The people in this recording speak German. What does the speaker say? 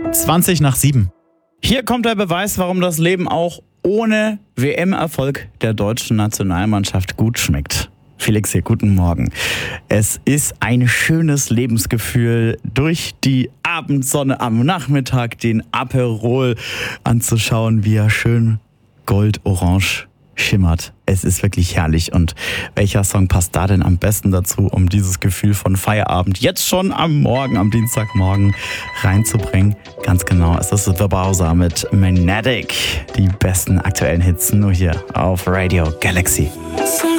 7:20. Hier kommt der Beweis, warum das Leben auch ohne WM-Erfolg der deutschen Nationalmannschaft gut schmeckt. Felix hier, guten Morgen. Es ist ein schönes Lebensgefühl, durch die Abendsonne am Nachmittag den Aperol anzuschauen, wie er schön goldorange schimmert. Es ist wirklich herrlich. Und welcher Song passt da denn am besten dazu, um dieses Gefühl von Feierabend jetzt schon am Morgen, am Dienstagmorgen reinzubringen? Ganz genau, es ist The Bowser mit Magnetic. Die besten aktuellen Hits nur hier auf Radio Galaxy. Sag